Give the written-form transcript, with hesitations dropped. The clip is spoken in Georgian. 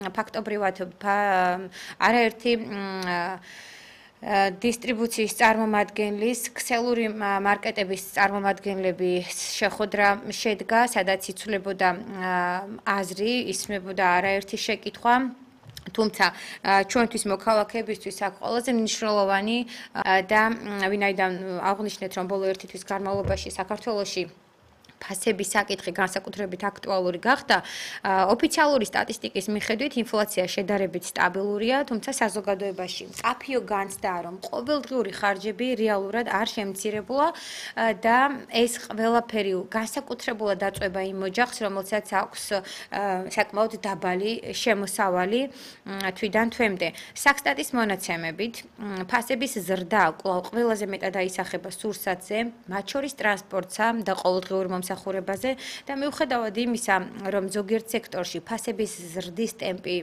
ფაქტობრივად არაერთი დისტრიბუციის წარმომადგენლის, ქსელური მარკეტების წარმომადგენლები შეხვედრა შედგა, სადაც იცვლებოდა აზრი, ისმებოდა არაერთი შეკითხვა. თუმცა ჩვენთვის მოქალაქეებისთვის აქ ყველაზე მნიშვნელოვანი და ვინაიდან აღვნიშნეთ, რომ ბოლო ერთი თვის განმავლობაში საქართველოში ფასების საკითხი განსაკუთრებით აქტუალური გახდა. ოფიციალური სტატისტიკის მიხედვით ინფლაცია შედარებით სტაბილურია, თუმცა საზოგადოებაში მწაფიო განცდაა, რომ ყოველდღიური ხარჯები რეალურად არ შემცირებულა და ეს ყველაფერი განსაკუთრებულად დაწვება იმ ოჯახს, რომელსაც აქვს საკმაოდ დაბალი შემოსავალი თვიდან თვემდე. საქსტატის მონაცემებით, ფასების ზრდა კვლავ ყველაზე მეტად აისახება სურსათზე, მათ შორის ტრანსპორტსა და ყოველდღიურ მომსახურებაზე და მიუხედავად იმისა, რომ ზოგიერთ სექტორში ფასების ზრდის ტემპი